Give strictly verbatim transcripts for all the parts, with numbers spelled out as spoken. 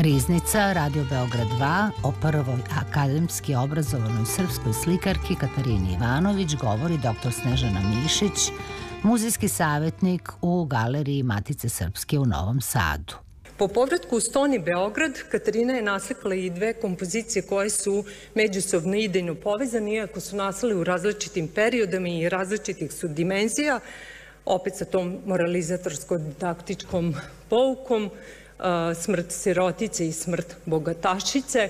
Riznica, Radio Beograd dva, o prvoj akademski obrazovanoj srpskoj slikarki Katarini Ivanović govori doktor Snežana Mišić, muzejski savjetnik u Galeriji Matice Srpske u Novom Sadu. Po povratku u Stoni Beograd, Katarina je naslikala i dve kompozicije koje su međusobno idejno povezane, iako su nastale u različitim periodama i različitih su dimenzija, opet sa tom moralizatorsko-didaktičkom poukom, Smrt sirotice i smrt bogatašice.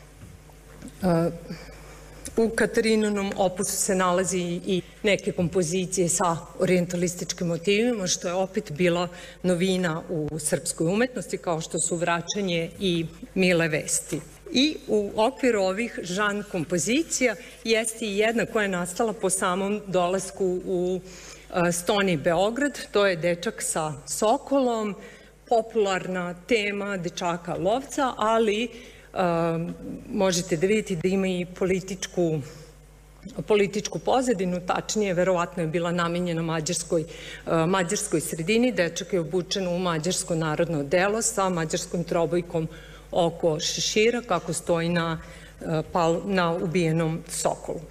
U Katarininom opusu se nalazi i neke kompozicije sa orijentalističkim motivima, što je opet bila novina u srpskoj umetnosti, kao što su Vraćanje i Mile vesti. I u okviru ovih žan kompozicija jeste i jedna koja je nastala po samom dolasku u Stoni Beograd, to je Dečak sa sokolom, popularna tema dečaka lovca, ali možete da vidite da ima i političku, političku pozadinu, tačnije, verovatno je bila namenjena mađarskoj, mađarskoj sredini. Dečak je obučen u mađarsko narodno delo sa mađarskom trobojkom oko šešira, kako stoji na, na ubijenom sokolu.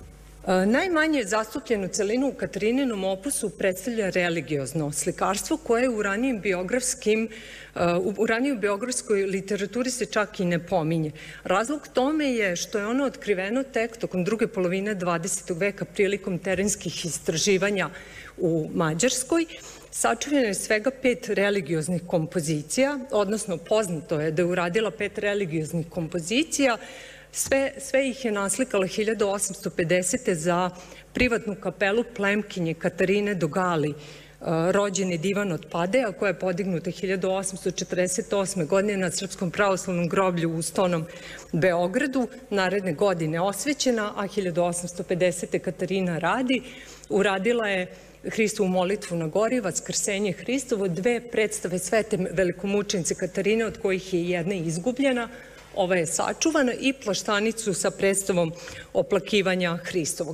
Najmanje zastupljenu celinu u Katarininom opusu predstavlja religiozno slikarstvo koje u ranijim biografskim, u ranijoj biografskoj literaturi se čak i ne pominje. Razlog tome je što je ono otkriveno tek tokom druge polovine dvadesetog veka prilikom terenskih istraživanja u Mađarskoj. Sačuvljeno je svega pet religioznih kompozicija, odnosno poznato je da je uradila pet religioznih kompozicija. Sve, sve ih je naslikala hiljadu osamsto pedesete. za privatnu kapelu plemkinje Katarine Dogali, rođene Divan od Padeja, koja je podignuta hiljadu osamsto četrdeset osme. godine na Srpskom pravoslavnom groblju u Stonom Beogradu, naredne godine osvećena, a hiljadu osamsto pedesete. Katarina radi. Uradila je Hristovu molitvu na gori, Vaskrsenje Hristovo, dve predstave Svete velikomučenice Katarine, od kojih je jedna izgubljena. Ova je sačuvana, i Plaštanicu sa predstavom Oplakivanja Hristovog.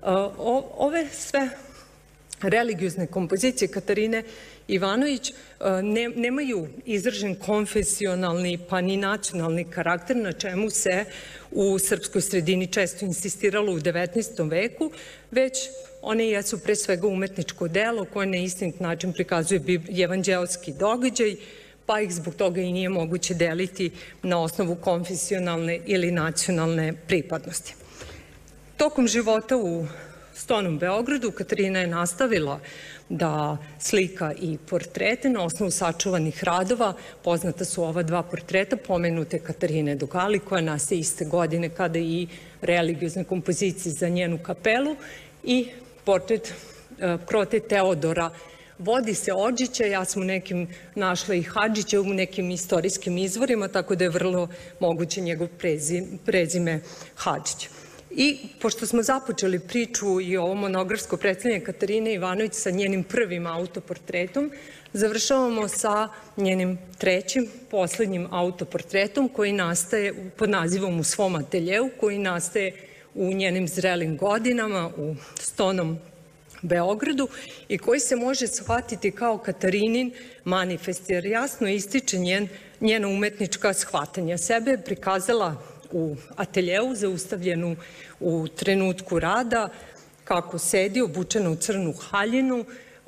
Ove sve religiozne kompozicije Katarine Ivanović nemaju izražen konfesionalni pa ni nacionalni karakter, na čemu se u srpskoj sredini često insistiralo u devetnaestom veku, već one jesu pre svega umetničko delo koje na istinit način prikazuje evanđeoski događaj, pa ih zbog toga i nije moguće deliti na osnovu konfesionalne ili nacionalne pripadnosti. Tokom života u Stonom Beogradu Katarina je nastavila da slika i portrete na osnovu sačuvanih radova. Poznata su ova dva portreta pomenute Katarine Dogali, koja nastaje iste godine kada i religiozne kompozicije za njenu kapelu, i portret Krote Teodora. Vodi se Odžića, ja sam u nekim našla i Hadžića u nekim istorijskim izvorima, tako da je vrlo moguće njegov prezime Hadžić. I pošto smo započeli priču i ovo monografsko predstavljanje Katarine Ivanović sa njenim prvim autoportretom, završavamo sa njenim trećim, poslednjim autoportretom koji nastaje pod nazivom U svom ateljeu, koji nastaje u njenim zrelim godinama u Stonom Beogradu i koji se može shvatiti kao Katarinin manifest, jer jasno ističe njen, njena umetnička shvatanja. Sebe je prikazala u ateljeu, zaustavljenu u trenutku rada, kako sedi obučena u crnu haljinu,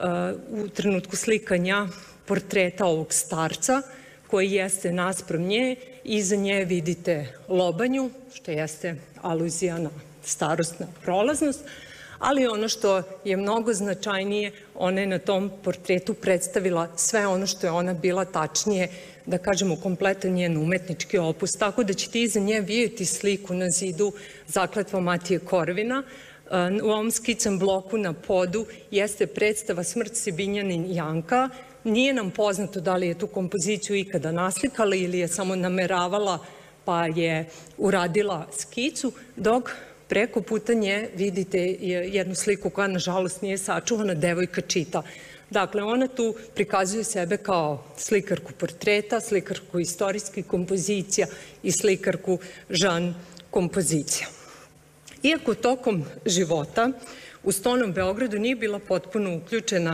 u trenutku slikanja portreta ovog starca, koji jeste naspram nje. Iza nje vidite lobanju, što jeste aluzija na starost, na prolaznost, ali ono što je mnogo značajnije, ona je na tom portretu predstavila sve ono što je ona bila, tačnije, da kažemo, kompletan njen umetnički opus, tako da ćete iza nje vidjeti sliku na zidu Zakletva Matije Korvina. U ovom skicam bloku na podu jeste predstava Smrt Sibinjanin Janka. Nije nam poznato da li je tu kompoziciju ikada naslikala ili je samo nameravala pa je uradila skicu, dok preko puta nje vidite jednu sliku koja nažalost nije sačuvana, devojka čita. Dakle, ona tu prikazuje sebe kao slikarku portreta, slikarku istorijskih kompozicija i slikarku žan kompozicija. Iako tokom života u Stonom Beogradu nije bila potpuno uključena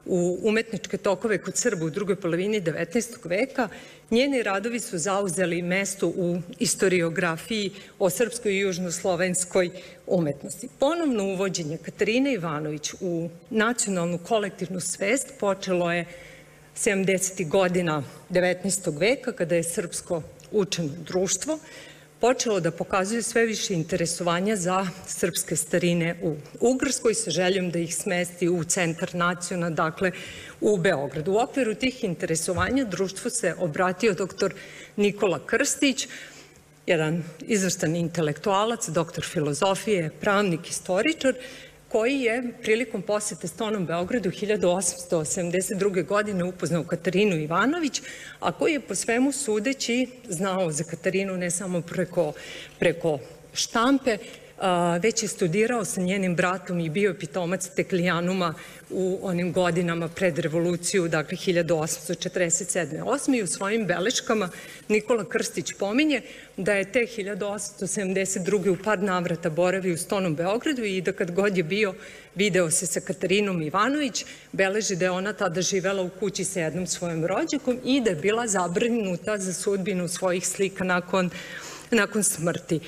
u umetničke tokove kod Srba u drugoj polovini devetnaestog veka, njeni radovi su zauzeli mesto u istoriografiji o srpskoj i južnoslovenskoj umetnosti. Ponovno uvođenje Katarine Ivanović u nacionalnu kolektivnu svest počelo je sedamdesetih godina devetnaestog veka, kada je srpsko učeno društvo počelo da pokazuje sve više interesovanja za srpske starine u Ugarskoj sa željom da ih smesti u centar naciona, dakle u Beogradu. U okviru tih interesovanja društvu se obratio doktor Nikola Krstić, jedan izvrstan intelektualac, doktor filozofije, pravnik, istoričar, koji je prilikom posete Stonom Beogradu hiljadu osamsto sedamdeset druge. godine upoznao Katarinu Ivanović, a koji je po svemu sudeći znao za Katarinu ne samo preko, preko štampe, već je studirao sa njenim bratom i bio pitomac Teklijanuma u onim godinama pred revoluciju, dakle hiljadu osamsto četrdeset sedme. osme. I u svojim beleškama Nikola Krstić pominje da je te hiljadu osamsto sedamdeset druge. u par navrata boravio u Stonom Beogradu i da kad god je bio, video se sa Katarinom Ivanović, beleži da je ona tada živela u kući sa jednom svojom rođakom i da je bila zabrinuta za sudbinu svojih slika nakon, nakon smrti.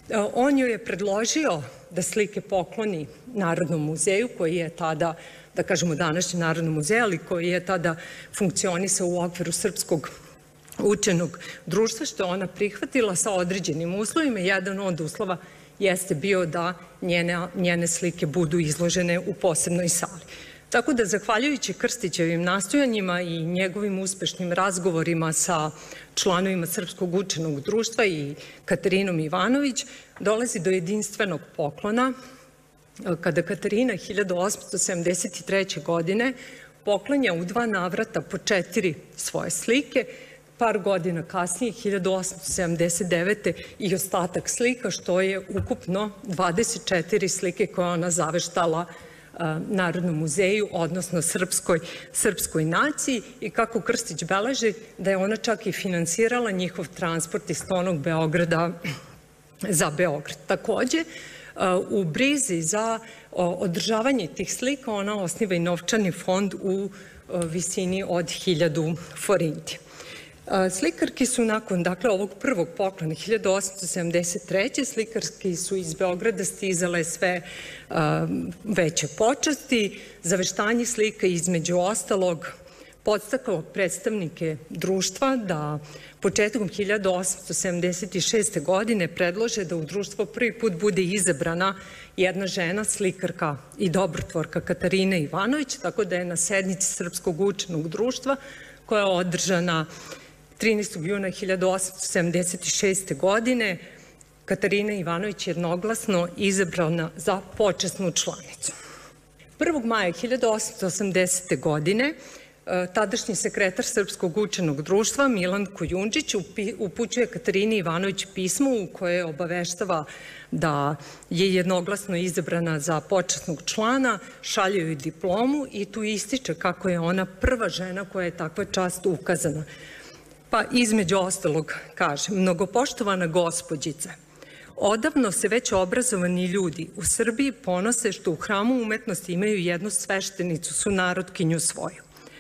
On joj je predložio da slike pokloni Narodnom muzeju, koji je tada, da kažemo današnji Narodni muzej, ali koji je tada funkcionisao u okviru Srpskog učenog društva, što je ona prihvatila sa određenim uslovima. Jedan od uslova jeste bio da njene, njene slike budu izložene u posebnoj sali. Tako da, zahvaljujući Krstićevim nastojanjima i njegovim uspešnim razgovorima sa članovima Srpskog učenog društva i Katarinom Ivanović, dolazi do jedinstvenog poklona, kada Katarina hiljadu osamsto sedamdeset treće. godine poklanja u dva navrata po četiri svoje slike, par godina kasnije, hiljadu osamsto sedamdeset devete. i ostatak slika, što je ukupno dvadeset četiri slike koje ona zaveštala Narodnom muzeju, odnosno srpskoj, srpskoj naciji, i kako Krstić beleži da je ona čak i finansirala njihov transport iz Stonog Beograda za Beograd. Takođe, u brizi za održavanje tih slika ona osniva i novčani fond u visini od hiljadu forinti. Slikarki su nakon, dakle, ovog prvog poklona hiljadu osamsto sedamdeset treće. slikarski su iz Beograda stizale sve uh, veće počasti. Zaveštanje slika između ostalog podstaklo predstavnike društva da početkom hiljadu osamsto sedamdeset šeste. godine predlože da u društvo prvi put bude izabrana jedna žena, slikarka i dobrotvorka Katarina Ivanović, tako da je na sednici Srpskog učenog društva, koja je održana trinaestog juna hiljadu osamsto sedamdeset šeste. godine, Katarina Ivanović jednoglasno izabrana za počasnu članicu. prvog maja hiljadu osamsto osamdesete. godine tadašnji sekretar Srpskog učenog društva Milan Kujundžić upućuje Katarini Ivanović pismo u koje obaveštava da je jednoglasno izabrana za počasnog člana, šalje joj diplomu i tu ističe kako je ona prva žena koja je takva čast ukazana. Pa između ostalog kaže: mnogopoštovana gospođice, odavno se već obrazovani ljudi u Srbiji ponose što u Hramu umetnosti imaju jednu sveštenicu, sunarodkinju svoju.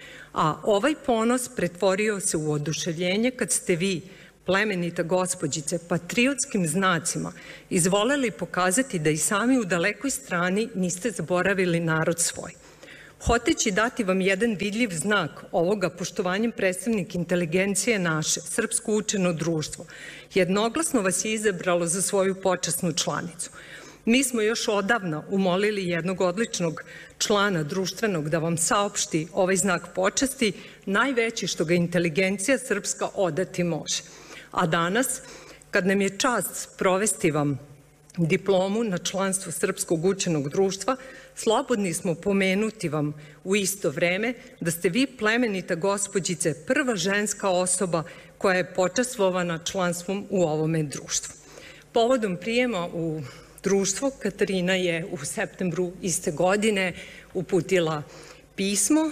A ovaj ponos pretvorio se u oduševljenje kad ste vi, plemenita gospođice, patriotskim znacima izvoleli pokazati da i sami u dalekoj strani niste zaboravili narod svoj. Hoteći dati vam jedan vidljiv znak ovoga, poštovanjem predstavnik inteligencije naše, Srpsko učeno društvo, jednoglasno vas je izabralo za svoju počasnu članicu. Mi smo još odavno umolili jednog odličnog člana društvenog da vam saopšti ovaj znak počasti, najveći što ga inteligencija srpska odati može. A danas, kad nam je čast provesti vam diplomu na članstvo Srpskog učenog društva, slobodni smo pomenuti vam u isto vreme da ste vi, plemenita gospođice, prva ženska osoba koja je počastvovana članstvom u ovome društvu. Povodom prijema u društvo, Katarina je u septembru iste godine uputila pismo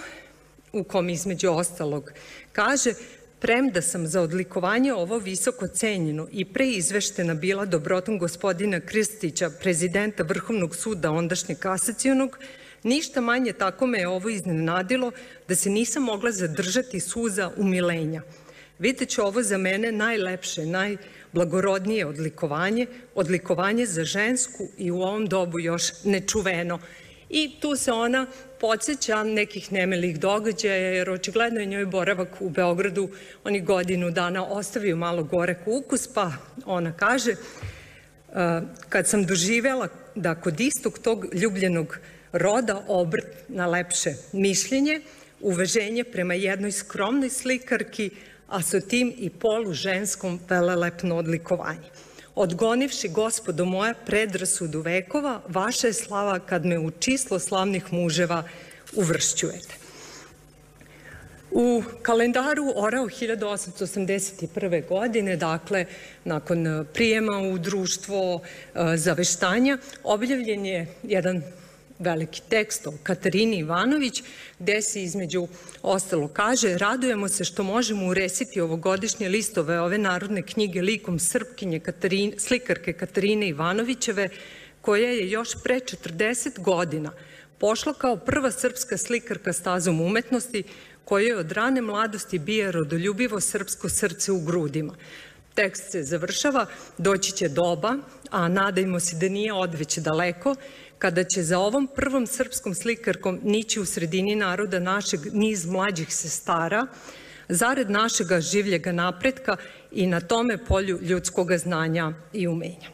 u kom između ostalog kaže: premda sam za odlikovanje ovo visoko cenjeno i pre izveštena bila dobrotom gospodina Krstića, prezidenta Vrhovnog suda ondašnjeg kasacionog, Ništa manje tako me je ovo iznenadilo da se nisam mogla zadržati suza umilenja. Videću ovo za mene najlepše, najblagorodnije odlikovanje, odlikovanje za žensku i u ovom dobu još nečuveno. I tu se ona podsjeća nekih nemilih događaja, jer očigledno je njoj boravak u Beogradu onih godinu dana ostavio malo gorek ukus, pa ona kaže: kad sam doživela da kod istog tog ljubljenog roda obrt na lepše mišljenje, uvaženje prema jednoj skromnoj slikarki, a sa tim i polu ženskom velelepno odlikovanje. Odgonivši, gospodo moja, predrasudu vekova, vaša je slava kad me u čislo slavnih muževa uvršćujete. U kalendaru Orao hiljadu osamsto osamdeset prve. godine, dakle, nakon prijema u društvo zaveštanja, objavljen je jedan veliki tekst o Katarini Ivanović, gde se između ostalo kaže: radujemo se što možemo uresiti ovogodišnje listove ove narodne knjige likom Srpkinje Katarine, slikarke Katarine Ivanovićeve, koja je još pre četrdeset godina pošla kao prva srpska slikarka stazom umetnosti, kojoj je od rane mladosti bije rodoljubivo srpsko srce u grudima. Tekst se završava: doći će doba, a nadajmo se da nije odveć daleko, kada će za ovom prvom srpskom slikarkom nići u sredini naroda našeg niz mlađih sestara, zared našega življega napretka i na tome polju ljudskog znanja i umenja.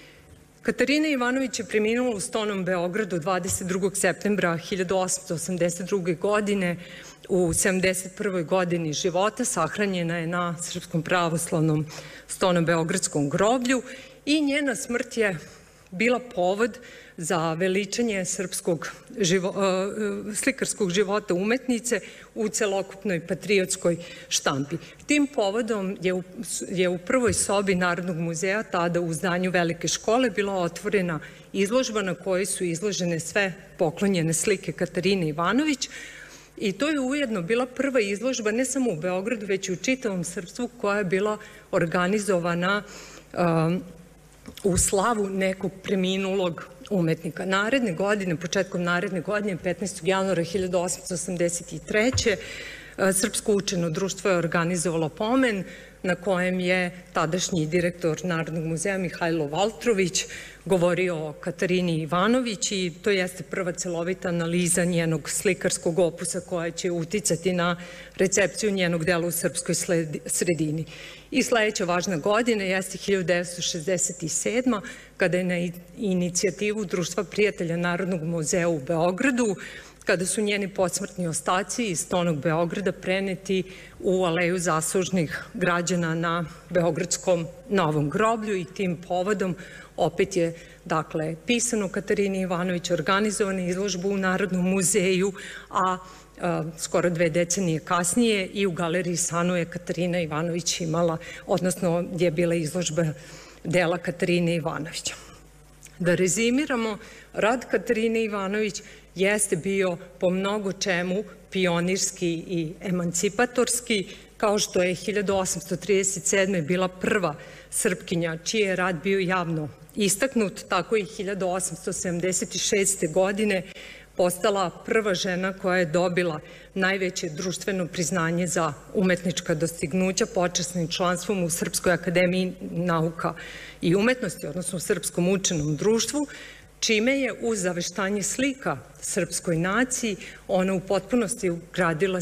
Katarina Ivanović je preminula u Stonom Beogradu dvadeset drugog septembra hiljadu osamsto osamdeset druge. godine, u sedamdeset prvoj. godini života. Sahranjena je na Srpskom pravoslavnom Stonom Beogradskom groblju i njena smrt je bila povod za veličanje srpskog živo, slikarskog života umetnice u celokupnoj patriotskoj štampi. Tim povodom je u, je u prvoj sobi Narodnog muzeja, tada u zdanju Velike škole, bila otvorena izložba na kojoj su izložene sve poklonjene slike Katarine Ivanović, i to je ujedno bila prva izložba ne samo u Beogradu, već i u čitavom srpstvu, koja je bila organizovana um, u slavu nekog preminulog umetnika. Naredne godine, početkom naredne godine, petnaestog januara hiljadu osamsto osamdeset treće. Srpsko učeno društvo je organizovalo pomen na kojem je tadašnji direktor Narodnog muzeja Mihajlo Valtrović govorio o Katarini Ivanović, i to jeste prva celovita analiza njenog slikarskog opusa koja će uticati na recepciju njenog dela u srpskoj sredini. I sledeća važna godina jeste hiljadu devetsto šezdeset sedma. kada je na inicijativu Društva prijatelja Narodnog muzeja u Beogradu, kada su njeni posmrtni ostaci iz Stonog Beograda preneti u aleju zaslužnih građana na Beogradskom Novom groblju, i tim povodom opet je, dakle, pisano Katarini Ivanović, organizovana izložba u Narodnom muzeju, a skoro dve decenije kasnije i u galeriji Sanu je Katarina Ivanović imala, odnosno je bila izložba dela Katarine Ivanovića. Da rezimiramo, rad Katarine Ivanović jeste bio po mnogo čemu pionirski i emancipatorski, kao što je hiljadu osamsto trideset sedme. bila prva Srpkinja čiji je rad bio javno istaknut, tako i hiljadu osamsto sedamdeset šeste. godine postala prva žena koja je dobila najveće društveno priznanje za umetnička dostignuća počasnim članstvom u Srpskoj akademiji nauka i umetnosti, odnosno u Srpskom učenom društvu, čime je uz zaveštanje slika srpskoj naciji ona u potpunosti ugradila